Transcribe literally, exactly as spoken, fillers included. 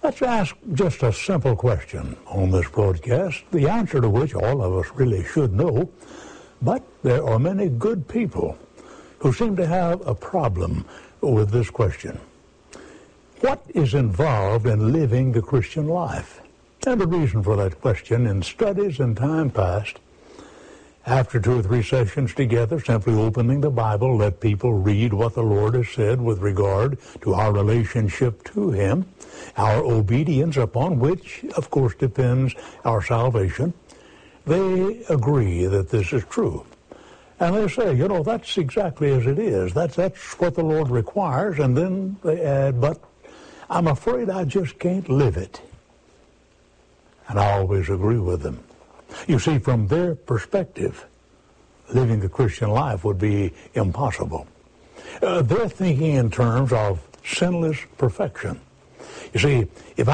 Let's ask just a simple question on this broadcast, the answer to which all of us really should know, but there are many good people who seem to have a problem with this question. What is involved in living the Christian life? And the reason for that question, in studies in time past, after two or three sessions together, simply opening the Bible, let people read what the Lord has said with regard to our relationship to Him, our obedience upon which, of course, depends our salvation. They agree that this is true. And they say, you know, that's exactly as it is. That's, that's what the Lord requires. And then they add, but I'm afraid I just can't live it. And I always agree with them. You see, from their perspective, living the Christian life would be impossible. Uh, they're thinking in terms of sinless perfection. You see, if